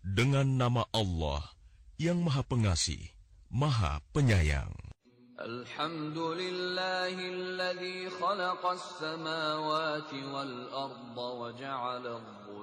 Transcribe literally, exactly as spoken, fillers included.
Dengan nama Allah yang Maha Pengasih, Maha Penyayang. Alhamdulillahilladzi khalaqas samawati wal arda wa ja'ala